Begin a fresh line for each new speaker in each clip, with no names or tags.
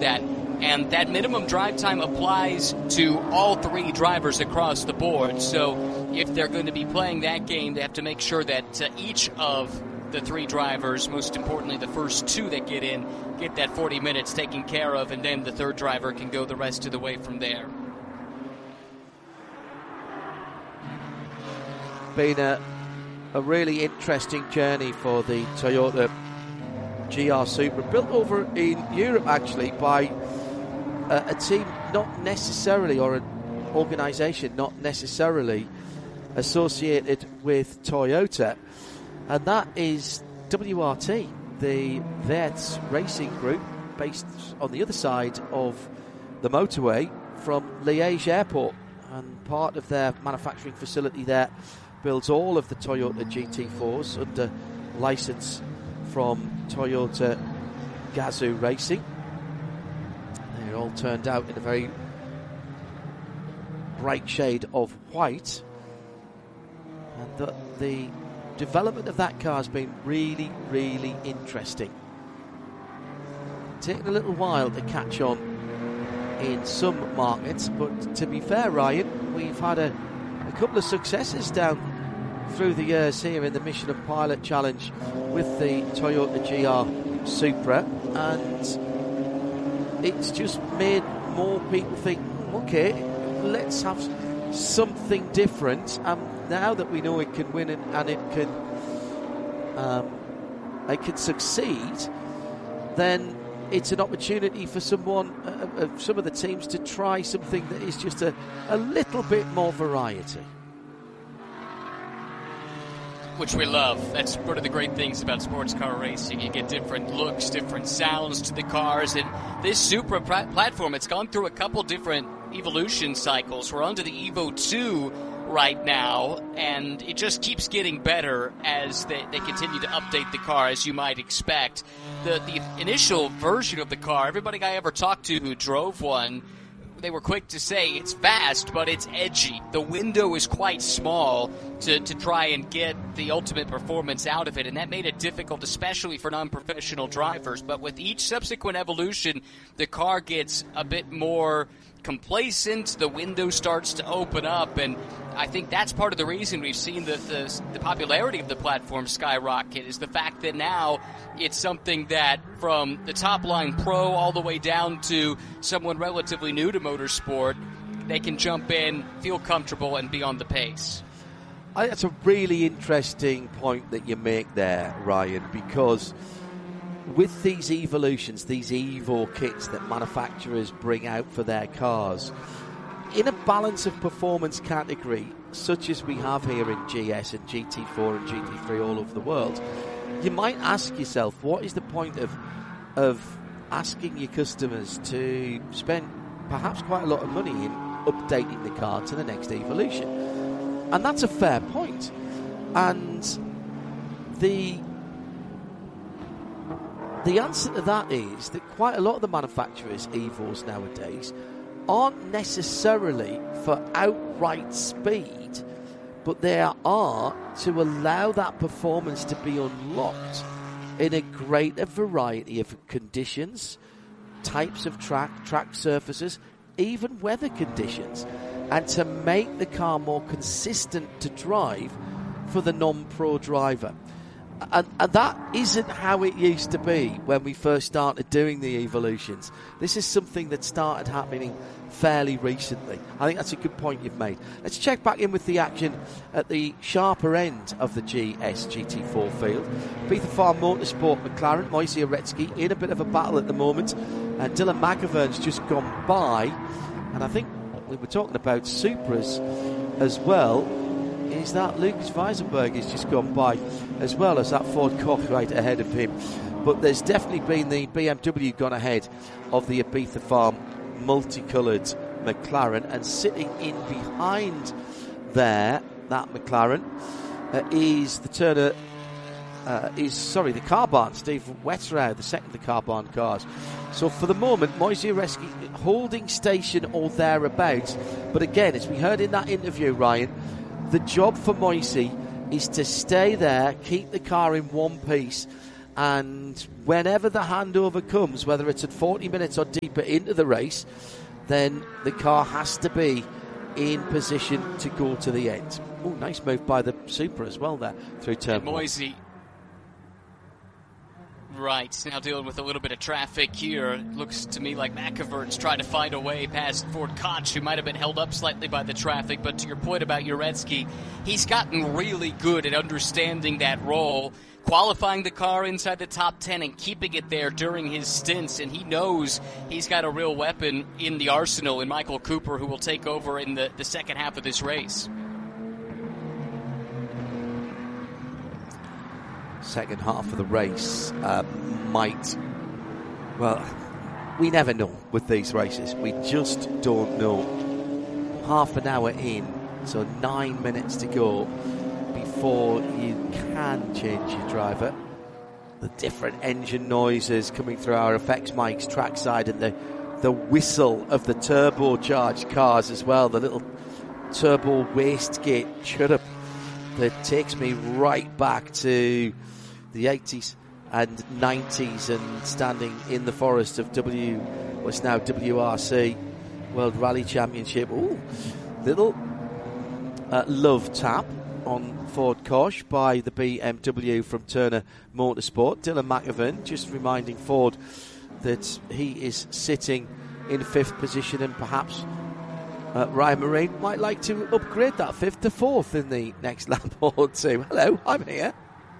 that. And that minimum drive time applies to all three drivers across the board. So if they're going to be playing that game, they have to make sure that each of the three drivers, most importantly the first two that get in, get that 40 minutes taken care of, and then the third driver can go the rest of the way from there.
Been a really interesting journey for the Toyota GR Supra, built over in Europe actually by a team not necessarily, or an organisation not necessarily associated with Toyota, and that is WRT, the Werts Racing Group, based on the other side of the motorway from Liège Airport, and part of their manufacturing facility there builds all of the Toyota GT4s under licence from Toyota Gazoo Racing. They're all turned out in a very bright shade of white, and the development of that car has been really, really interesting. Taken a little while to catch on in some markets, but to be fair, Ryan, we've had a couple of successes down through the years here in the Michelin Pilot Challenge with the Toyota GR Supra, and it's just made more people think, okay, let's have something different. Now that we know it can win and it can succeed, then it's an opportunity for some of the teams to try something that is just a little bit more variety.
Which we love. That's one of the great things about sports car racing. You get different looks, different sounds to the cars, and this Supra platform, it's gone through a couple different evolution cycles. We're onto the Evo 2 right now, and it just keeps getting better as they continue to update the car, as you might expect. The initial version of the car, everybody I ever talked to who drove one, they were quick to say it's fast, but it's edgy. The window is quite small to try and get the ultimate performance out of it, and that made it difficult, especially for non-professional drivers. But with each subsequent evolution, the car gets a bit more complacent, the window starts to open up, and I think that's part of the reason we've seen the popularity of the platform skyrocket, is the fact that now it's something that from the top line pro all the way down to someone relatively new to motorsport, they can jump in, feel comfortable, and be on the pace.
I think that's a really interesting point that you make there, Ryan, because with these evolutions, these Evo kits that manufacturers bring out for their cars, in a balance of performance category, such as we have here in GS and GT4 and GT3 all over the world, you might ask yourself, what is the point of asking your customers to spend perhaps quite a lot of money in updating the car to the next evolution? And that's a fair point. And the answer to that is that quite a lot of the manufacturers' Evos nowadays aren't necessarily for outright speed, but they are to allow that performance to be unlocked in a greater variety of conditions, types of track surfaces, even weather conditions, and to make the car more consistent to drive for the non-pro driver. And that isn't how it used to be when we first started doing the evolutions. This is something that started happening fairly recently. I think that's a good point you've made. Let's check back in with the action at the sharper end of the GS GT4 field. Ibiza Farm Motorsport McLaren, Moise Uretsky in a bit of a battle at the moment, and Dylan McIvern's just gone by. And I think we were talking about Supras as well, is that Lucas Weisenberg has just gone by, as well as that Ford Koch right ahead of him. But there's definitely been the BMW gone ahead of the Ibiza Farm multicoloured McLaren, and sitting in behind there, that McLaren, is the Turner, the car barn, Steve Wetterau, the second of the car barn cars. So for the moment, Moise Uretsky holding station or thereabouts. But again, as we heard in that interview, Ryan, the job for Moise is to stay there, keep the car in one piece, And whenever the handover comes, whether it's at 40 minutes or deeper into the race, then the car has to be in position to go to the end. Oh, nice move by the Supra as well there through turn one.
Moisey. Right, now dealing with a little bit of traffic here. It looks to me like McEvert's trying to find a way past Ford Koch, who might have been held up slightly by the traffic. But to your point about Uretsky, he's gotten really good at understanding that role, qualifying the car inside the top 10 and keeping it there during his stints. And he knows he's got a real weapon in the arsenal in Michael Cooper, who will take over in the second half of this race.
Second half of the race we never know with these races. We just don't know. Half an hour in, so 9 minutes to go before you can change your driver. The different engine noises coming through our effects mics trackside, and the whistle of the turbocharged cars as well, the little turbo wastegate chirrup that takes me right back to the 80s and 90s and standing in the forest of what's now WRC World Rally Championship. Ooh, little love tap on Ford Koch by the BMW from Turner Motorsport. Dylan McEvern just reminding Ford that he is sitting in fifth position, and perhaps Ryan Marine might like to upgrade that fifth to fourth in the next lap or two. Hello, I'm here.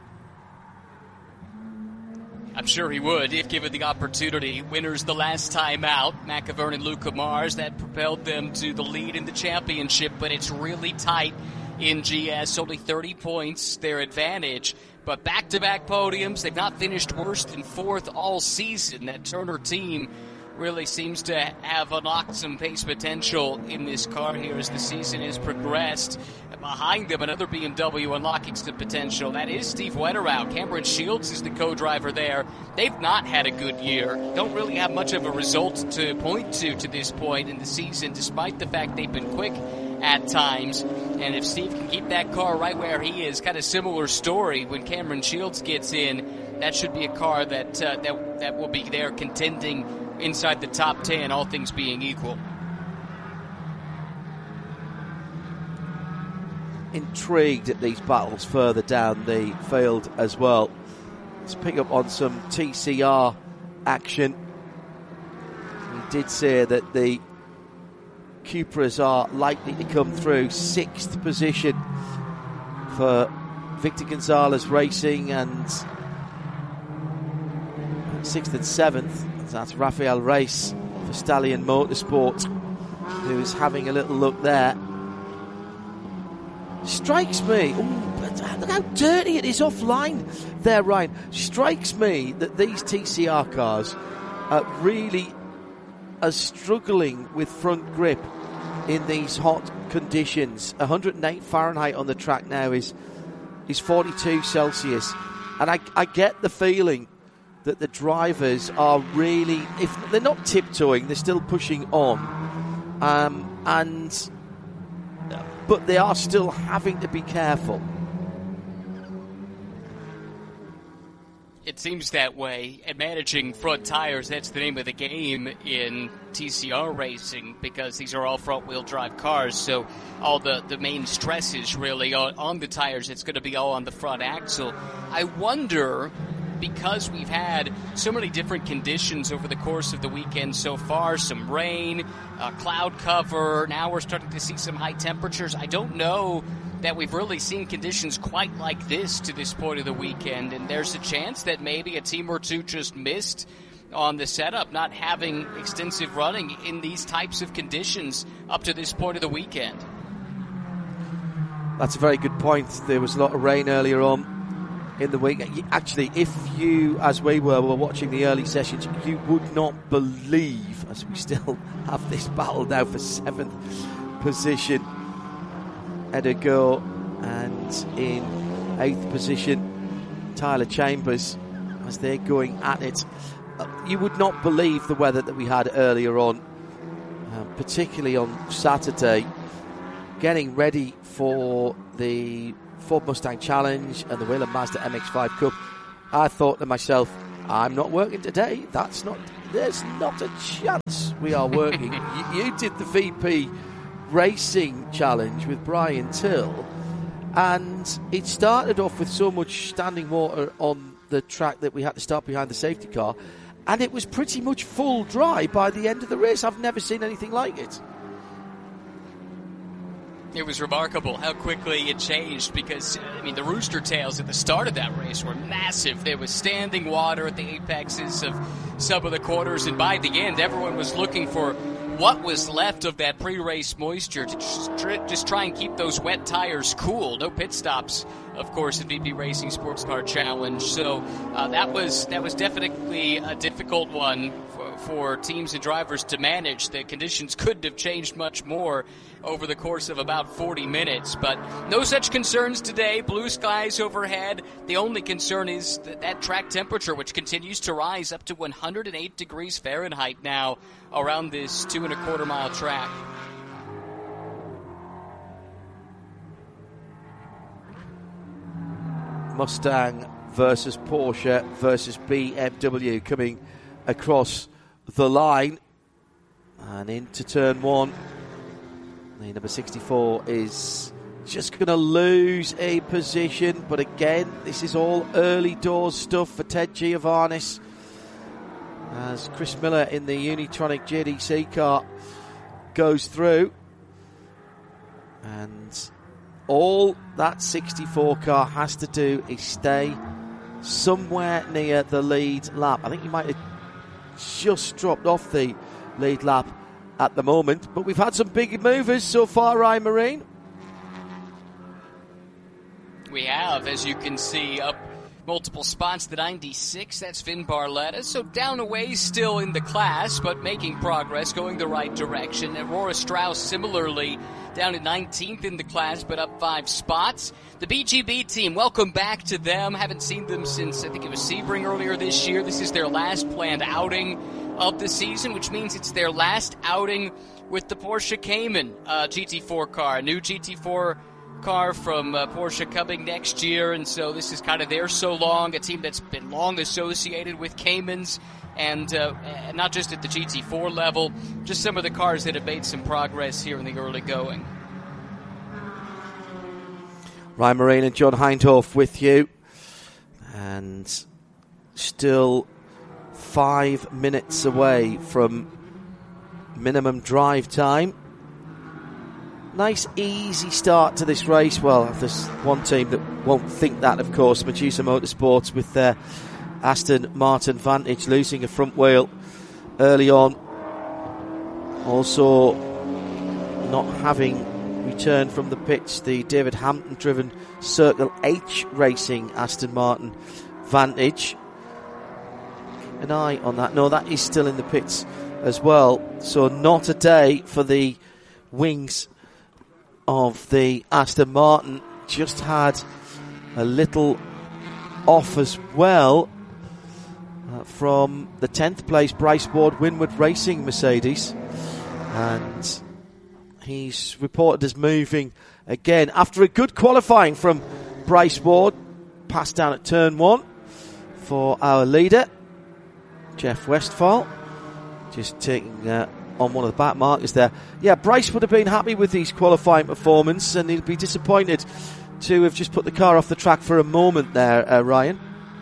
I'm sure he would if given the opportunity. Winners the last time out, McEvern and Luca Mars, that propelled them to the lead in the championship, but it's really tight in GS, only 30 points their advantage. But back-to-back podiums, they've not finished worse than fourth all season. That Turner team really seems to have unlocked some pace potential in this car here as the season has progressed. Behind them, another BMW unlocking some potential. That is Steve Wetterow. Cameron Shields is the co-driver there. They've not had a good year. Don't really have much of a result to point to this point in the season, despite the fact they've been quick at times. And if Steve can keep that car right where he is, kind of similar story when Cameron Shields gets in, that should be a car that will be there contending inside the top 10, all things being equal.
Intrigued at these battles further down the field as well. Let's pick up on some TCR action. We did say that the Cupras are likely to come through. Sixth position for Victor Gonzalez Racing, and sixth and seventh, that's Rafael Reis for Stallion Motorsport, who's having a little look there. Strikes me, look how dirty it is offline there, Ryan. Strikes me that these TCR cars really are struggling with front grip in these hot conditions. 108 Fahrenheit on the track now is 42 Celsius. And I get the feeling that the drivers are really, if they're not tiptoeing, they're still pushing on. But they are still having to be careful.
It seems that way, and managing front tires, that's the name of the game in TCR racing, because these are all front-wheel drive cars, so all the main stress is really on the tires. It's going to be all on the front axle. I wonder, because we've had so many different conditions over the course of the weekend so far, some rain, cloud cover, now we're starting to see some high temperatures. I don't know that we've really seen conditions quite like this to this point of the weekend, and there's a chance that maybe a team or two just missed on the setup, not having extensive running in these types of conditions up to this point of the weekend.
That's a very good point. There was a lot of rain earlier on in the week. Actually, if you, as we were watching the early sessions, you would not believe, as we still have this battle now for 7th position, Edgar, and in 8th position, Tyler Chambers, as they're going at it. You would not believe the weather that we had earlier on, particularly on Saturday, getting ready for the Ford Mustang Challenge and the Whelen Mazda MX-5 Cup. I thought to myself, I'm not working today. There's not a chance we are working. You did the VP Racing Challenge with Brian Till, and it started off with so much standing water on the track that we had to start behind the safety car, and it was pretty much full dry by the end of the race. I've never seen anything like it.
It was remarkable how quickly it changed because, the Rooster Tails at the start of that race were massive. There was standing water at the apexes of some of the corners, and by the end, everyone was looking for what was left of that pre-race moisture to just try and keep those wet tires cool. No pit stops, of course, at VP Racing Sports Car Challenge. So that was definitely a difficult one for teams and drivers to manage. The conditions couldn't have changed much more over the course of about 40 minutes. But no such concerns today. Blue skies overhead. The only concern is that track temperature, which continues to rise up to 108 degrees Fahrenheit now around this 2.25 mile track.
Mustang versus Porsche versus BMW coming across the line and into turn one. The number 64 is just going to lose a position, but again, this is all early doors stuff for Ted Giovannis as Chris Miller in the Unitronic JDC car goes through, and all that 64 car has to do is stay somewhere near the lead lap. I think he might have just dropped off the lead lap at the moment, but we've had some big movers so far, Ryan Marine.
We have, as you can see, up multiple spots. The 96, that's Finn Barletta, so down a ways still in the class, but making progress, going the right direction. Aurora Strauss similarly down at 19th in the class, but up 5 spots. The BGB team, welcome back to them. Haven't seen them since, I think it was Sebring earlier this year. This is their last planned outing of the season, which means it's their last outing with the Porsche Cayman GT4 car, a new GT4 car from Porsche coming next year, and so this is kind of their so long, a team that's been long associated with Caymans, and not just at the GT4 level, just some of the cars that have made some progress here in the early going.
Ryan Marine and John Hindhaugh with you, and still 5 minutes away from minimum drive time. Nice, easy start to this race. Well, there's one team that won't think that, of course, Medusa Motorsports with their Aston Martin Vantage losing a front wheel early on. Also, not having returned from the pits, the David Hampton-driven Circle H Racing Aston Martin Vantage. An eye on that. No, that is still in the pits as well. So not a day for the wings of the Aston Martin. Just had a little off as well from the 10th place Bryce Ward Winward Racing Mercedes, and he's reported as moving again after a good qualifying from Bryce Ward. Passed down at turn 1 for our leader Jeff Westphal, just taking on one of the back markers there. Yeah, Bryce would have been happy with his qualifying performance, and he'd be disappointed to have just put the car off the track for a moment there, Ryan.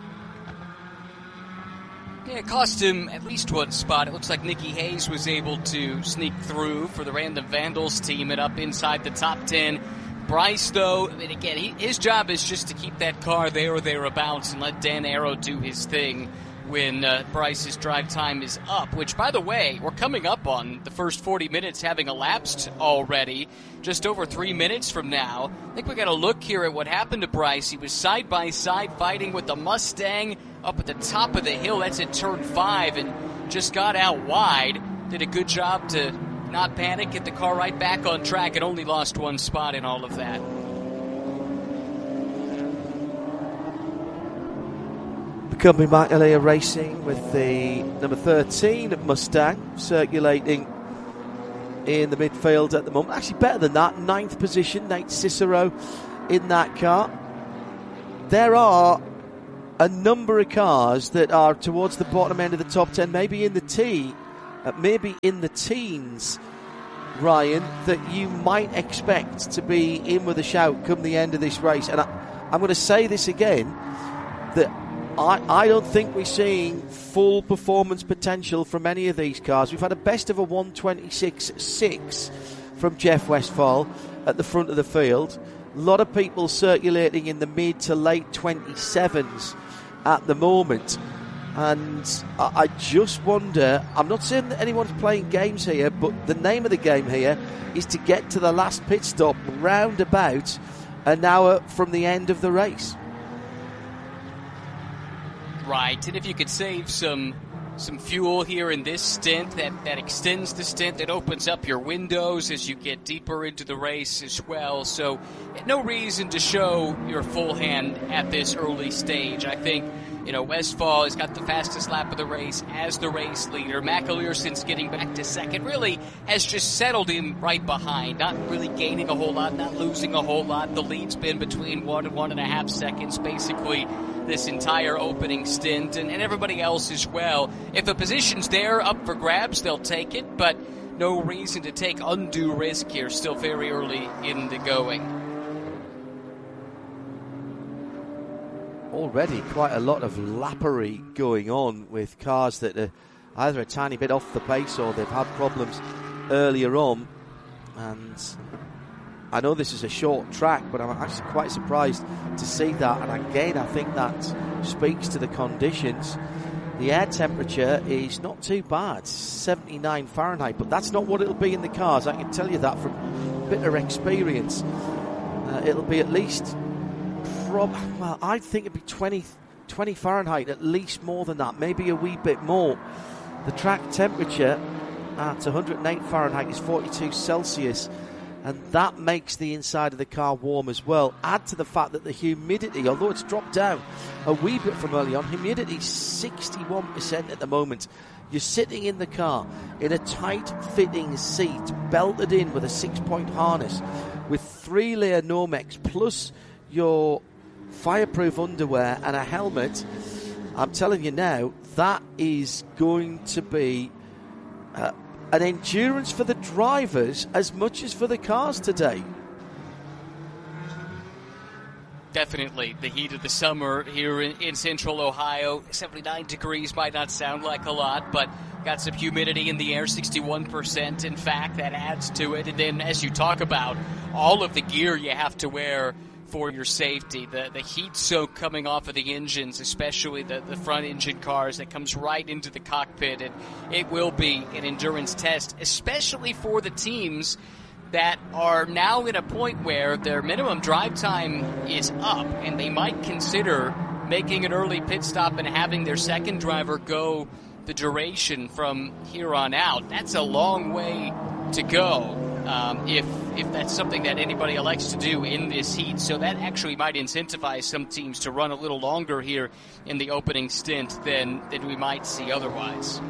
Yeah, it cost him at least one spot. It looks like Nicky Hayes was able to sneak through for the Random Vandals team and up inside the top 10. Bryce, though, again, his job is just to keep that car there or thereabouts and let Dan Arrow do his thing when Bryce's drive time is up, which, by the way, we're coming up on the first 40 minutes having elapsed already, just over 3 minutes from now. I think we got to look here at what happened to Bryce. He was side-by-side fighting with the Mustang up at the top of the hill. That's at turn 5, and just got out wide. Did a good job to not panic, get the car right back on track, and only lost one spot in all of that.
Company Macalia Racing with the number 13 Mustang circulating in the midfield at the moment. Actually better than that, 9th position, Nate Cicero in that car. There are a number of cars that are towards the bottom end of the top 10, maybe in the teens, Ryan, that you might expect to be in with a shout come the end of this race. And I'm going to say this again, that I don't think we're seeing full performance potential from any of these cars. We've had a best of a 126.6 from Jeff Westphal at the front of the field. A lot of people circulating in the mid to late 27s at the moment. And I just wonder, I'm not saying that anyone's playing games here, but the name of the game here is to get to the last pit stop round about an hour from the end of the race.
Right, and if you could save some fuel here in this stint, that extends the stint, that opens up your windows as you get deeper into the race as well. So no reason to show your full hand at this early stage. I think, Westphal has got the fastest lap of the race as the race leader. McAleer, since getting back to second, really has just settled in right behind, not really gaining a whole lot, not losing a whole lot. The lead's been between 1 and 1.5 seconds, basically, this entire opening stint, and everybody else as well. If a position's there up for grabs, they'll take it, but no reason to take undue risk here, still very early in the going.
Already quite a lot of lappery going on with cars that are either a tiny bit off the pace or they've had problems earlier on. And I know this is a short track, but I'm actually quite surprised to see that. And again, I think that speaks to the conditions. The air temperature is not too bad, 79 Fahrenheit, but that's not what it'll be in the cars. I can tell you that from bitter experience. It'll be at least, I think it'd be 20 Fahrenheit, at least more than that, maybe a wee bit more. The track temperature at 108 Fahrenheit is 42 Celsius. And that makes the inside of the car warm as well. Add to the fact that the humidity, although it's dropped down a wee bit from early on, humidity is 61% at the moment. You're sitting in the car in a tight-fitting seat, belted in with a 6-point harness, with 3-layer Nomex, plus your fireproof underwear and a helmet. I'm telling you now, that is going to be an endurance for the drivers as much as for the cars today.
Definitely the heat of the summer here in central Ohio. 79 degrees might not sound like a lot, but got some humidity in the air, 61%. In fact, that adds to it. And then as you talk about all of the gear you have to wear for your safety, the heat soak coming off of the engines, especially the front engine cars, that comes right into the cockpit, and it will be an endurance test, especially for the teams that are now at a point where their minimum drive time is up, and they might consider making an early pit stop and having their second driver go the duration from here on out. That's a long way to go. If that's something that anybody elects to do in this heat. So that actually might incentivize some teams to run a little longer here in the opening stint than we might see otherwise.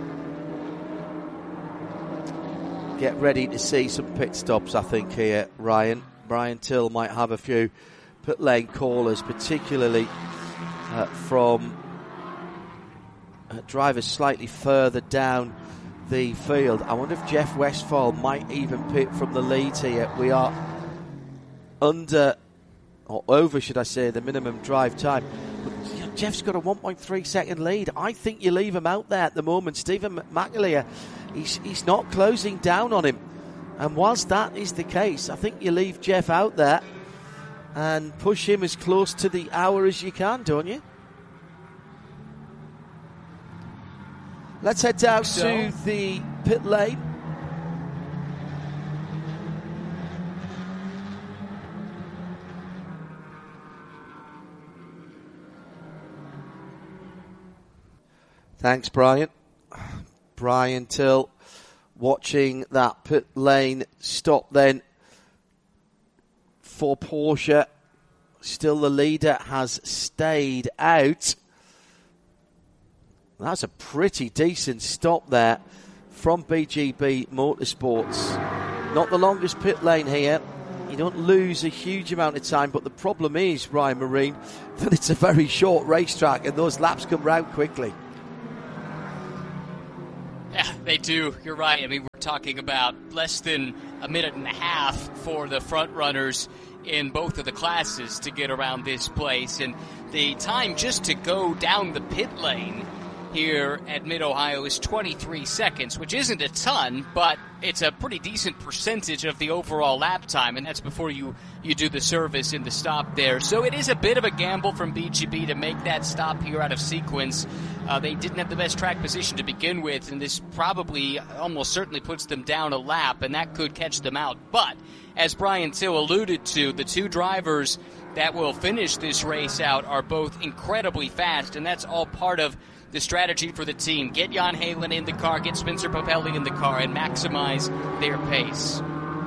Get ready to see some pit stops, I think, here, Ryan. Brian Till might have a few pit lane callers, particularly from drivers slightly further down the field. I wonder if Jeff Westphal might even pit from the lead here. We are under, or over, should I say, the minimum drive time. But Jeff's got a 1.3 second lead. I think you leave him out there at the moment. Stephen McAleer, he's not closing down on him. And whilst that is the case, I think you leave Jeff out there and push him as close to the hour as you can, don't you? Let's head down to the pit lane. Thanks, Brian. Brian Till watching that pit lane stop then for Porsche. Still the leader has stayed out. That's a pretty decent stop there from BGB Motorsports. Not the longest pit lane here. You don't lose a huge amount of time, but the problem is, Ryan Marine, that it's a very short racetrack and those laps come round quickly.
Yeah, they do. You're right. I mean, we're talking about less than a minute and a half for the front runners in both of the classes to get around this place. And the time just to go down the pit lane here at Mid-Ohio is 23 seconds, which isn't a ton, but it's a pretty decent percentage of the overall lap time, and that's before you do the service in the stop there. So it is a bit of a gamble from BGB to make that stop here out of sequence. They didn't have the best track position to begin with, and this probably almost certainly puts them down a lap, and that could catch them out. But as Brian Till alluded to, the two drivers that will finish this race out are both incredibly fast, and that's all part of the strategy for the team. Get Jan Heylen in the car, get Spencer Papelli in the car, and maximize their pace.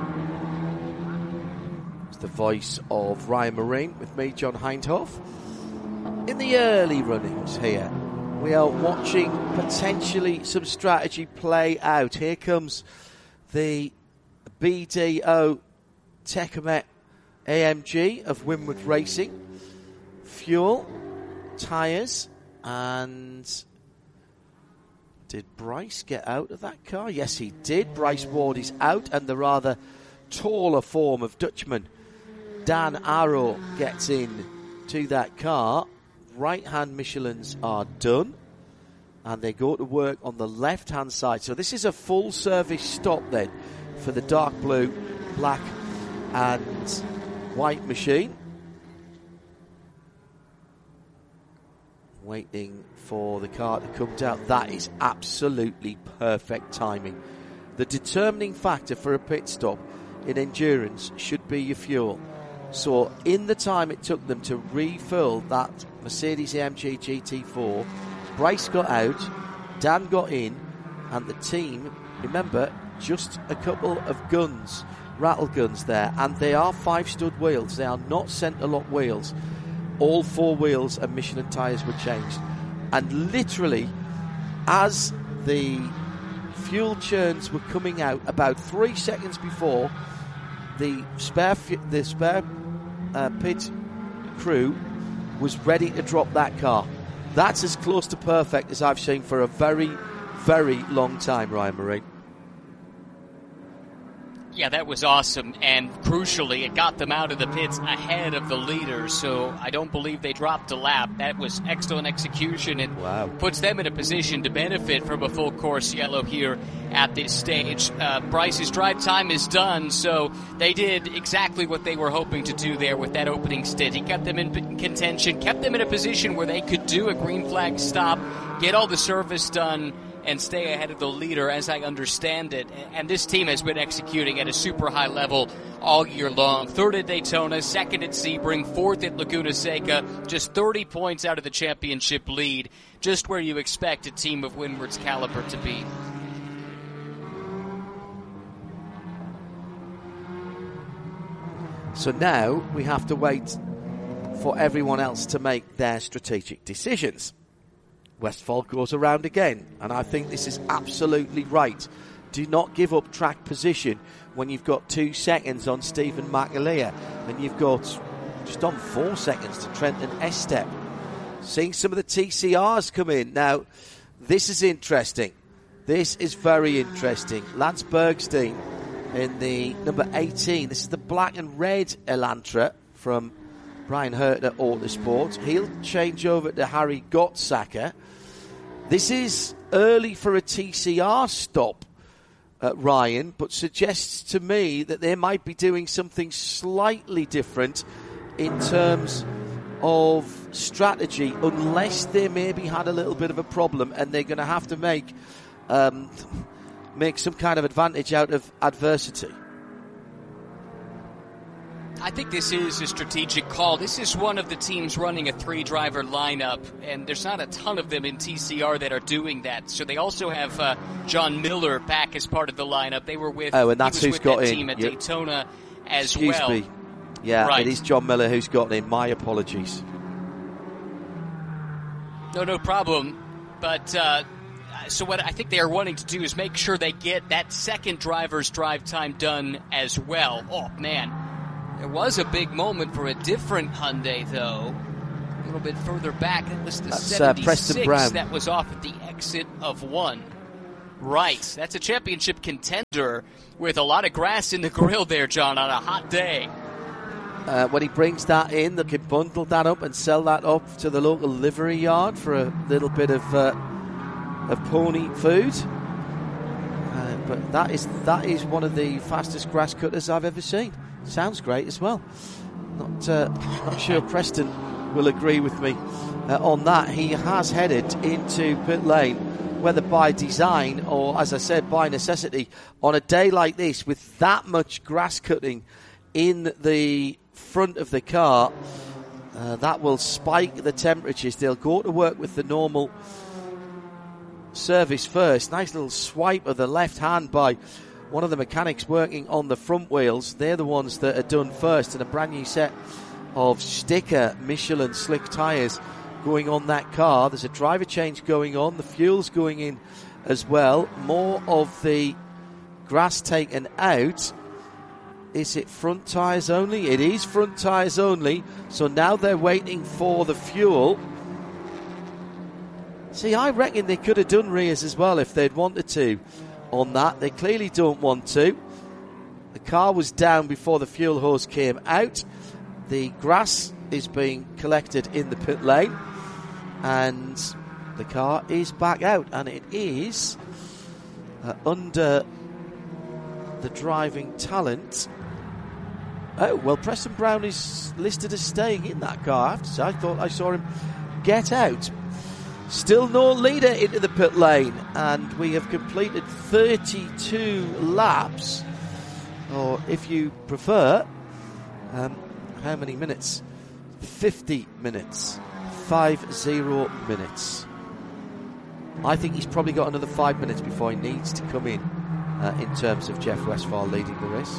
It's the voice of Ryan Marine with me, John Hindhoff. In the early runnings here, we are watching potentially some strategy play out. Here comes the BDO Techemet AMG of Winward Racing. Fuel, tyres, and did Bryce get out of that car? Yes, he did. Bryce Ward is out, and the rather taller form of Dutchman Dan Arrow gets in to that car. Right-hand Michelins are done, and they go to work on the left-hand side. So this is a full-service stop then for the dark blue, black, and white machine. Waiting for the car to come down. That is absolutely perfect timing. The determining factor for a pit stop in endurance should be your fuel. So in the time it took them to refill that Mercedes-AMG GT4, Bryce got out, Dan got in, and the team, remember, just a couple of guns, rattle guns there, and they are 5-stud wheels. They are not centre lock wheels. All 4 wheels and Michelin tyres were changed. And literally, as the fuel churns were coming out, about 3 seconds before, the spare pit crew was ready to drop that car. That's as close to perfect as I've seen for a very, very long time, Ryan Marine.
Yeah, that was awesome, and crucially, it got them out of the pits ahead of the leaders, so I don't believe they dropped a lap. That was excellent execution, and puts them in a position to benefit from a full course yellow here at this stage. Bryce's drive time is done, so they did exactly what they were hoping to do there with that opening stint. He kept them in contention, kept them in a position where they could do a green flag stop, get all the service done, and stay ahead of the leader, as I understand it. And this team has been executing at a super high level all year long. 3rd at Daytona, 2nd at Sebring, 4th at Laguna Seca, just 30 points out of the championship lead, just where you expect a team of Winward's caliber to be.
So now we have to wait for everyone else to make their strategic decisions. Westphal goes around again, and I think this is absolutely right. Do not give up track position when you've got 2 seconds on Stephen McAleer, and you've got just on 4 seconds to Trenton Estep. Seeing some of the TCRs come in. Now, this is interesting. This is very interesting. Lance Bergstein in the number 18. This is the black and red Elantra from Brian Hurt at Autosport. He'll change over to Harry Gottsacker. This is early for a TCR stop, Ryan, but suggests to me that they might be doing something slightly different in terms of strategy, unless they maybe had a little bit of a problem and they're going to have to make some kind of advantage out of adversity.
I think this is a strategic call. This is one of the teams running a 3-driver lineup, and there's not a ton of them in TCR that are doing that. So they also have John Miller back as part of the lineup. They were with,
and that's who's got
that
in.
team at Daytona as
Excuse
well.
me. Yeah,
right.
It is John Miller who's got in. My apologies.
No problem. But so what I think they are wanting to do is make sure they get that second driver's drive time done as well. Oh, man. There was a big moment for a different Hyundai, though. A little bit further back, it was the 76
Preston Brown.
that was off at the exit of 1. Right, that's a championship contender with a lot of grass in the grill there, John, on a hot day.
When he brings that in, they can bundle that up and sell that up to the local livery yard for a little bit of pony food. But that is one of the fastest grass cutters I've ever seen. Sounds great as well. Not sure Preston will agree with me on that. He has headed into pit lane, whether by design or, as I said, by necessity, on a day like this with that much grass cutting in the front of the car. That will spike the temperatures. They'll go to work with the normal service first. Nice little swipe of the left hand by one of the mechanics working on the front wheels. They're the ones that are done first, and a brand new set of sticker Michelin slick tyres going on that car. There's a driver change going on. The fuel's going in as well. More of the grass taken out. Is it front tyres only? It is front tyres only. So now they're waiting for the fuel. See, I reckon they could have done rears as well if they'd wanted to on that. They clearly don't want to. The car was down before the fuel hose came out. The grass is being collected in the pit lane. And the car is back out. And it is under the driving talent. Oh, well, Preston Brown is listed as staying in that car. I have to say, I thought I saw him get out. Still no leader into the pit lane, and we have completed 32 laps, or if you prefer, how many minutes? 50 minutes. 50 minutes. I think he's probably got another 5 minutes before he needs to come in terms of Jeff Westphal leading the race.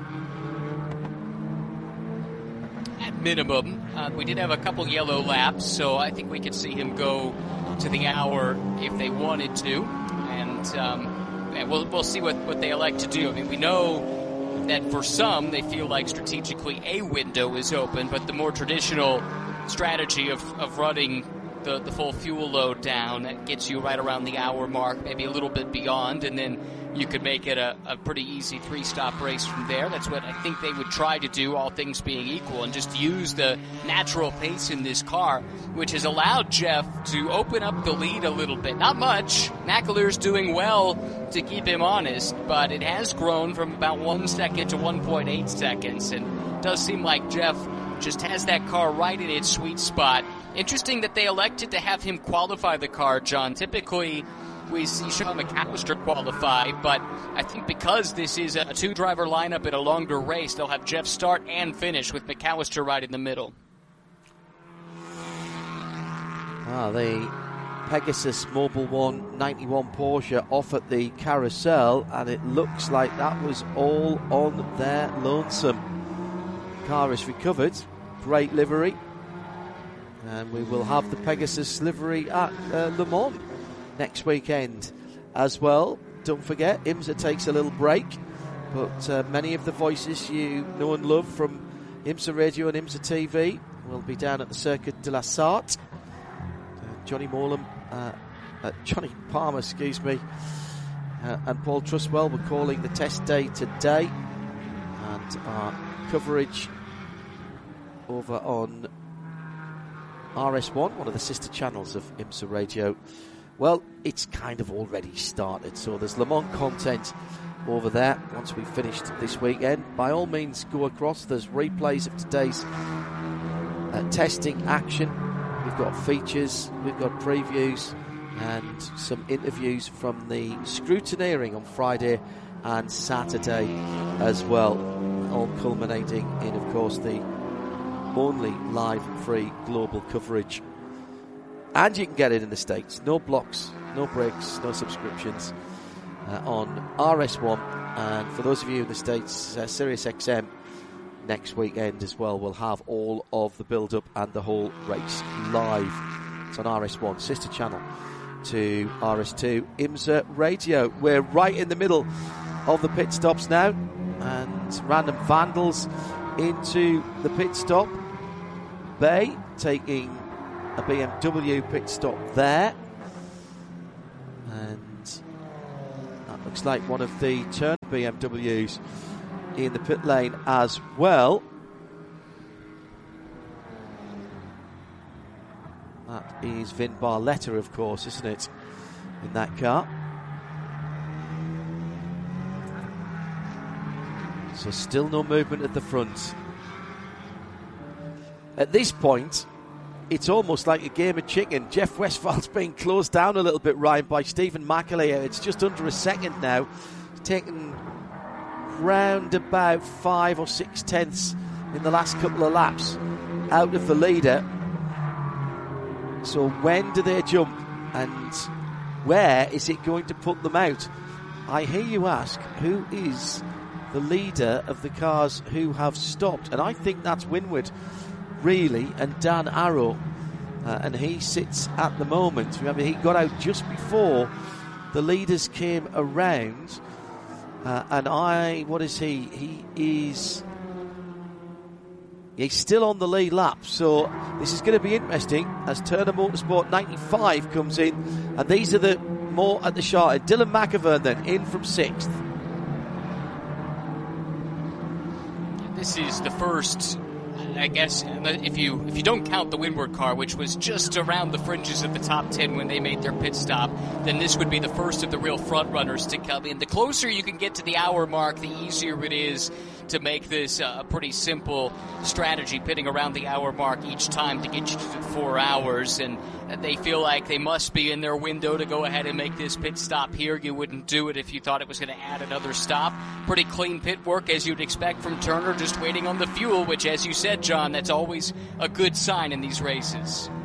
Minimum. We did have a couple yellow laps, so I think we could see him go to the hour if they wanted to, and we'll see what they elect to do. I mean, we know that for some they feel like strategically a window is open, but the more traditional strategy of running the full fuel load down, that gets you right around the hour mark, maybe a little bit beyond, and then you could make it a pretty easy 3-stop race from there. That's what I think they would try to do, all things being equal, and just use the natural pace in this car, which has allowed Jeff to open up the lead a little bit. Not much. McAleer's doing well to keep him honest, but it has grown from about 1 second to 1.8 seconds, and it does seem like Jeff just has that car right in its sweet spot. Interesting that they elected to have him qualify the car, John. Typically, we see Sean McAllister qualify, but I think because this is a 2-driver lineup in a longer race, they'll have Jeff start and finish with McAllister right in the middle.
The Pegasus Mobil 1 91 Porsche off at the carousel, and it looks like that was all on their lonesome. Car is recovered. Great livery. And we will have the Pegasus livery at Le Mans next weekend as well. Don't forget, IMSA takes a little break, but many of the voices you know and love from IMSA Radio and IMSA TV will be down at the Circuit de la Sarthe. Johnny Palmer, and Paul Trustwell were calling the test day today, and our coverage over on RS1, one of the sister channels of IMSA Radio, well, it's kind of already started. So there's Le Mans content over there once we've finished this weekend. By all means, go across. There's replays of today's testing action. We've got features, we've got previews, and some interviews from the scrutineering on Friday and Saturday as well. All culminating in, of course, the only live free global coverage, and you can get it in the States. No blocks, no breaks, no subscriptions on RS1, and for those of you in the States, Sirius XM next weekend as well will have all of the build-up and the whole race live. It's on RS1, sister channel to RS2 IMSA Radio. We're right in the middle of the pit stops now, and random vandals into the pit stop. Bay taking a BMW pit stop there. And that looks like one of the turn BMWs in the pit lane as well. That is Vin Barletta, of course, isn't it, in that car? So still no movement at the front. At this point, it's almost like a game of chicken. Jeff Westphal's being closed down a little bit, Ryan, by Stephen McAleer. It's just under a second now. It's taken round about 5 or 6 tenths in the last couple of laps out of the leader. So when do they jump, and where is it going to put them out? I hear you ask, who is the leader of the cars who have stopped? And I think that's Winward, really, and Dan Arrow. And he sits at the moment. Remember, he got out just before the leaders came around. What is he? He's still on the lead lap, so this is going to be interesting as Turner Motorsport 95 comes in, and these are the more at the short. Dylan McIvern then in from 6th.
This is the first, I guess, if you don't count the Windward car, which was just around the fringes of the top 10 when they made their pit stop, then this would be the first of the real front runners to come in. The closer you can get to the hour mark, the easier it is to make this a pretty simple strategy, pitting around the hour mark each time to get you to 4 hours. And they feel like they must be in their window to go ahead and make this pit stop here. You wouldn't do it if you thought it was going to add another stop. Pretty clean pit work, as you'd expect from Turner, just waiting on the fuel, which, as you said, John, that's always a good sign in these races.